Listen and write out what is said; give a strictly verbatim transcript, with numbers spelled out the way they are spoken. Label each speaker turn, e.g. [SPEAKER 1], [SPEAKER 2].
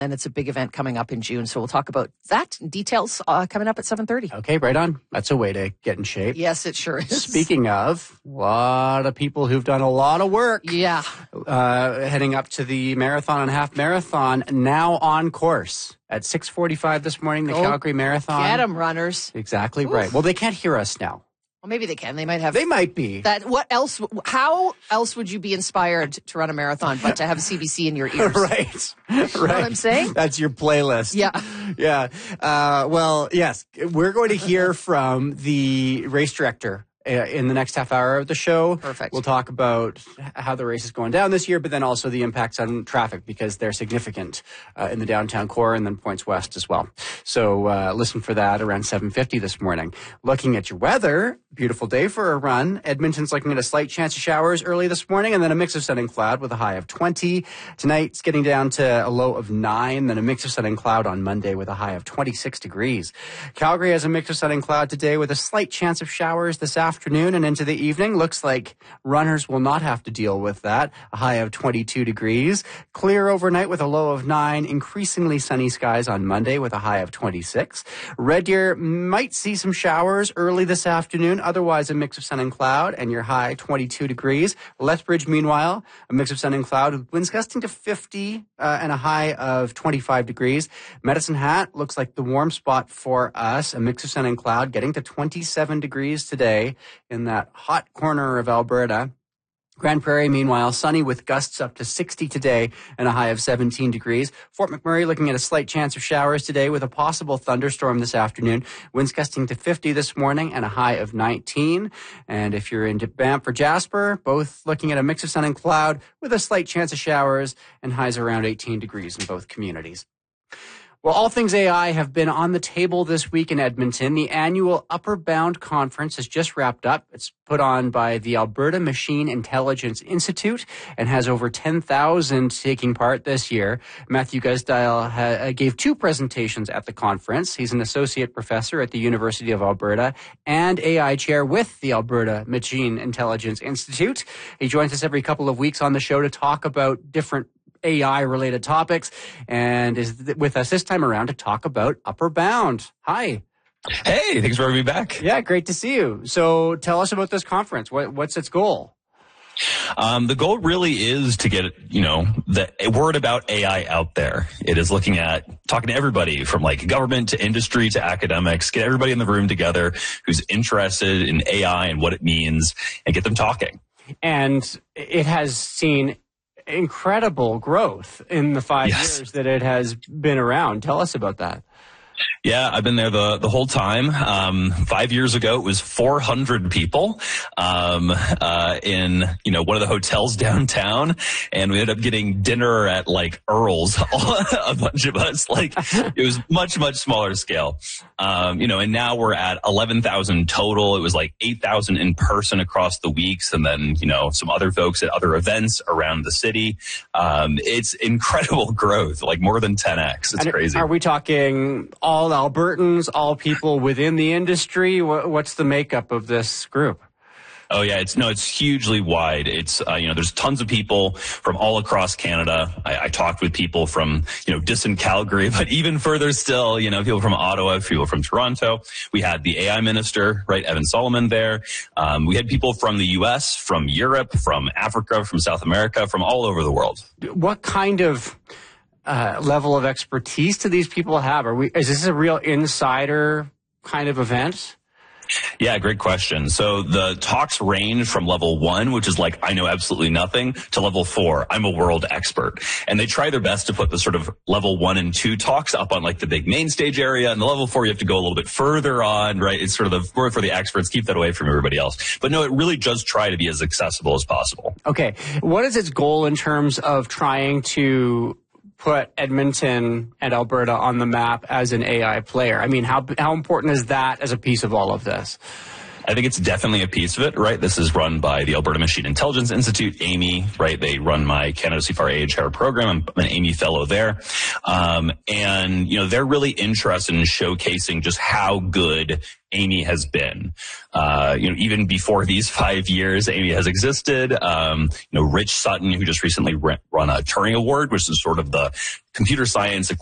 [SPEAKER 1] And it's a big event coming up in June. So we'll talk about that. Details uh, coming up at seven thirty.
[SPEAKER 2] Okay, right on. That's a way to get in shape.
[SPEAKER 1] Yes, it sure is.
[SPEAKER 2] Speaking of, a lot of people who've done a lot of work.
[SPEAKER 1] Yeah.
[SPEAKER 2] Uh, heading up to the marathon and half marathon, now on course. At six forty-five this morning, the
[SPEAKER 1] Go
[SPEAKER 2] Calgary Marathon.
[SPEAKER 1] Get them, runners.
[SPEAKER 2] Exactly
[SPEAKER 1] Oof.
[SPEAKER 2] right. Well, they can't hear us now.
[SPEAKER 1] Well, maybe they can. They might have.
[SPEAKER 2] They might be.
[SPEAKER 1] That. What else? How else would you be inspired to run a marathon but to have C B C in your ears?
[SPEAKER 2] Right.
[SPEAKER 1] You know
[SPEAKER 2] right.
[SPEAKER 1] what I'm saying?
[SPEAKER 2] That's your playlist.
[SPEAKER 1] Yeah.
[SPEAKER 2] Yeah. Uh, well, yes, we're going to hear from the race director in the next half hour of the show.
[SPEAKER 1] Perfect.
[SPEAKER 2] We'll talk about how the race is going down this year, but then also the impacts on traffic because they're significant uh, in the downtown core and then points west as well. So uh, listen for that around seven fifty this morning. Looking at your weather, beautiful day for a run. Edmonton's looking at a slight chance of showers early this morning and then a mix of sun and cloud with a high of twenty. Tonight's getting down to a low of nine, then a mix of sun and cloud on Monday with a high of twenty-six degrees. Calgary has a mix of sun and cloud today with a slight chance of showers this afternoon. afternoon and into the evening. Looks like runners will not have to deal with that. A high of twenty-two degrees. Clear overnight with a low of nine. Increasingly sunny skies on Monday with a high of twenty-six. Red Deer might see some showers early this afternoon. Otherwise, a mix of sun and cloud and your high twenty-two degrees. Lethbridge, meanwhile, a mix of sun and cloud with winds gusting to fifty uh, and a high of twenty-five degrees. Medicine Hat looks like the warm spot for us. A mix of sun and cloud getting to twenty-seven degrees today in that hot corner of Alberta. Grand Prairie, meanwhile, sunny with gusts up to sixty today and a high of seventeen degrees. Fort McMurray looking at a slight chance of showers today with a possible thunderstorm this afternoon. Winds gusting to fifty this morning and a high of nineteen. And if you're into Banff or Jasper, both looking at a mix of sun and cloud with a slight chance of showers and highs around eighteen degrees in both communities. Well, all things A I have been on the table this week in Edmonton. The annual Upper Bound Conference has just wrapped up. It's put on by the Alberta Machine Intelligence Institute and has over ten thousand taking part this year. Matthew Gusdile ha- gave two presentations at the conference. He's an associate professor at the University of Alberta and A I chair with the Alberta Machine Intelligence Institute. He joins us every couple of weeks on the show to talk about different A I-related topics, and is th- with us this time around to talk about Upper Bound. Hi.
[SPEAKER 3] Hey, thanks for having me back.
[SPEAKER 2] Yeah, great to see you. So tell us about this conference. What, what's its goal?
[SPEAKER 3] Um, the goal really is to get, you know, the word about A I out there. It is looking at talking to everybody from like government to industry to academics, get everybody in the room together who's interested in A I and what it means and get them talking.
[SPEAKER 2] And it has seen incredible growth in the five
[SPEAKER 3] yes.
[SPEAKER 2] years that it has been around. Tell us about that.
[SPEAKER 3] Yeah, I've been there the, the whole time. Um, five years ago, it was four hundred people, um, uh, in, you know, one of the hotels downtown. And we ended up getting dinner at like Earl's, a bunch of us. Like it was much, much smaller scale. Um, you know, and now we're at eleven thousand total. It was like eight thousand in person across the weeks. And then, you know, some other folks at other events around the city. Um, it's incredible growth, like more than ten X. It's
[SPEAKER 2] and
[SPEAKER 3] crazy.
[SPEAKER 2] Are we talking all Albertans, all people within the industry? What's the makeup of this group?
[SPEAKER 3] Oh yeah, it's no, it's hugely wide. It's uh, you know, there's tons of people from all across Canada. I, I talked with people from you know distant Calgary, but even further still, you know, people from Ottawa, people from Toronto. We had the A I minister, right, Evan Solomon there. Um, we had people from the U S, from Europe, from Africa, from South America, from all over the world.
[SPEAKER 2] What kind of uh, level of expertise do these people have? Are we? Is this a real insider kind of event?
[SPEAKER 3] Yeah, great question. So the talks range from level one, which is like, I know absolutely nothing, to level four, I'm a world expert. And they try their best to put the sort of level one and two talks up on like the big main stage area. And the level four, you have to go a little bit further on, right? It's sort of the word for the experts, keep that away from everybody else. But no, it really does try to be as accessible as possible.
[SPEAKER 2] Okay. What is its goal in terms of trying to put Edmonton and Alberta on the map as an A I player? I mean, how how important is that as a piece of all of this?
[SPEAKER 3] I think it's definitely a piece of it, right? This is run by the Alberta Machine Intelligence Institute, A M I, right? They run my Canada C F R A H R program. I'm an A M I fellow there. Um, and, you know, they're really interested in showcasing just how good A M I has been. Uh, you know, even before these five years, A M I has existed. Um, you know, Rich Sutton, who just recently re- won a Turing Award, which is sort of the computer science